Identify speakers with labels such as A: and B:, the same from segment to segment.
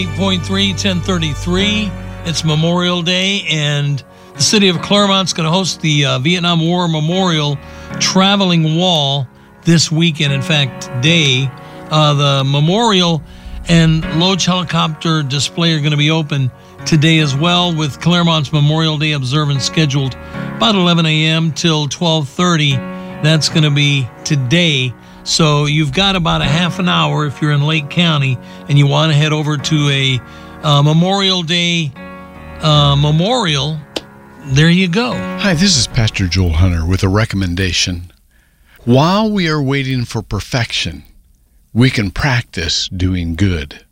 A: 8.3, 1033. It's Memorial Day, and the city of Claremont's going to host the Vietnam War Memorial Traveling Wall this weekend. In fact, today, the memorial and Loach helicopter display are going to be open today as well, with Claremont's Memorial Day observance scheduled about 11 a.m. till 12:30. That's going to be today. So you've got about a half an hour if you're in Lake County and you want to head over to a Memorial Day memorial. There you go.
B: Hi, this is Pastor Joel Hunter with a recommendation. While we are waiting for perfection, we can practice doing good.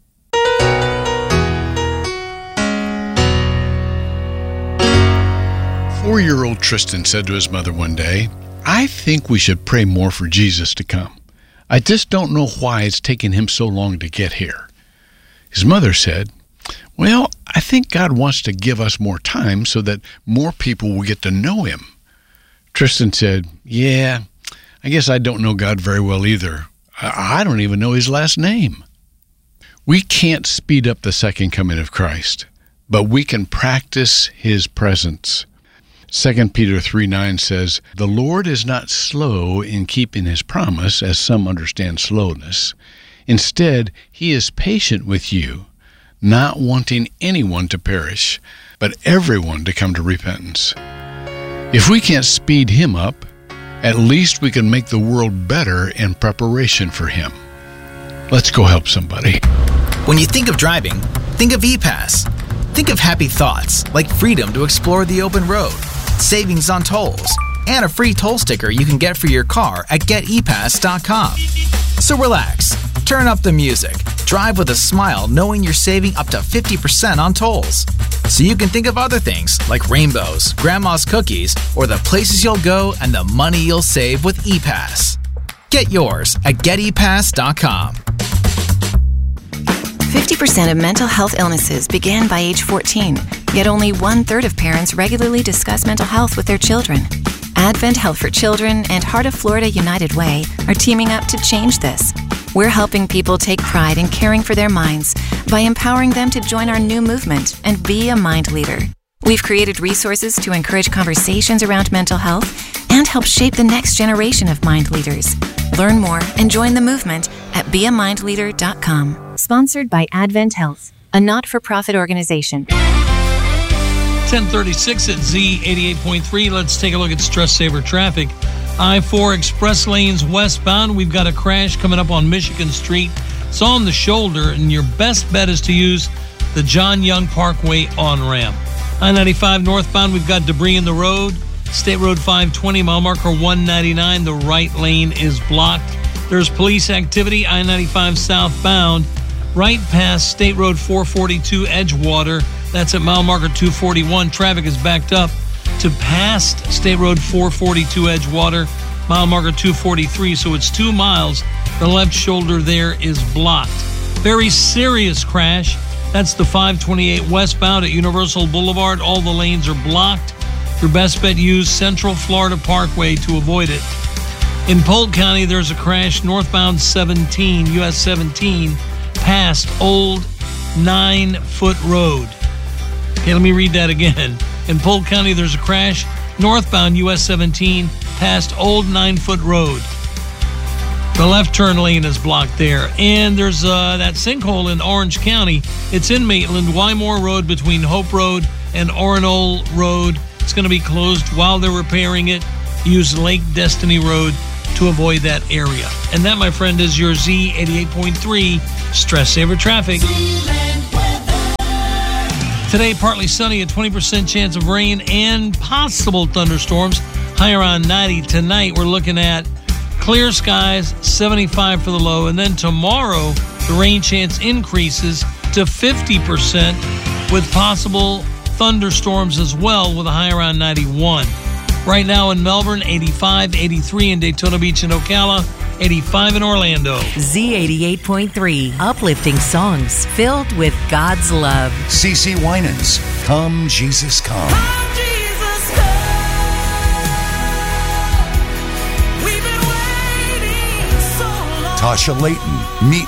B: Four-year-old Tristan said to his mother one day, "I think we should pray more for Jesus to come. I just don't know why it's taken him so long to get here." His mother said, "Well, I think God wants to give us more time so that more people will get to know him." Tristan said, "Yeah, I guess I don't know God very well either. I don't even know his last name." We can't speed up the second coming of Christ, but we can practice his presence. 2 Peter 3:9 says, "The Lord is not slow in keeping his promise, as some understand slowness. Instead, he is patient with you, not wanting anyone to perish, but everyone to come to repentance." If we can't speed him up, at least we can make the world better in preparation for him. Let's go help somebody.
C: When you think of driving, think of ePass. Think of happy thoughts like freedom to explore the open road, savings on tolls, and a free toll sticker you can get for your car at getepass.com. So relax, turn up the music, drive with a smile knowing you're saving up to 50% on tolls. So you can think of other things like rainbows, grandma's cookies, or the places you'll go and the money you'll save with ePass. Get yours at getepass.com.
D: 50% of mental health illnesses begin by age 14, yet only 1/3 of parents regularly discuss mental health with their children. Advent Health for Children and Heart of Florida United Way are teaming up to change this. We're helping people take pride in caring for their minds by empowering them to join our new movement and be a mind leader. We've created resources to encourage conversations around mental health and help shape the next generation of mind leaders. Learn more and join the movement at beamindleader.com. Sponsored by Advent Health, a not-for-profit organization.
A: 1036 at Z88.3. Let's take a look at stress saver traffic. I-4 express lanes westbound. We've got a crash coming up on Michigan Street. It's on the shoulder, and your best bet is to use the John Young Parkway on-ramp. I-95 northbound, we've got debris in the road. State Road 520, mile marker 199. The right lane is blocked. There's police activity. I-95 southbound, right past State Road 442 Edgewater. That's at mile marker 241. Traffic is backed up to past State Road 442 Edgewater, mile marker 243. So it's 2 miles. The left shoulder there is blocked. Very serious crash. That's the 528 westbound at Universal Boulevard. All the lanes are blocked. Your best bet, use Central Florida Parkway to avoid it. In Polk County, there's a crash northbound 17, US 17, past Old 9-Foot Road. Okay, let me read that again. In Polk County, there's a crash northbound US 17, past Old 9-Foot Road. The left turn lane is blocked there. And there's that sinkhole in Orange County. It's in Maitland, Wymore Road between Hope Road and Orinole Road. It's going to be closed while they're repairing it. Use Lake Destiny Road to avoid that area. And that, my friend, is your Z88.3 Stress Saver Traffic. Today, partly sunny, a 20% chance of rain and possible thunderstorms. High around 90. Tonight, we're looking at clear skies, 75 for the low. And then tomorrow, the rain chance increases to 50% with possible thunderstorms as well, with a high around 91. Right now in Melbourne, 85, 83 in Daytona Beach and Ocala, 85 in Orlando.
E: Z88.3, uplifting songs filled with God's love.
F: CeCe Winans, Come Jesus Come.
G: Come Jesus come. We've been waiting so long.
F: Tasha Layton, Meet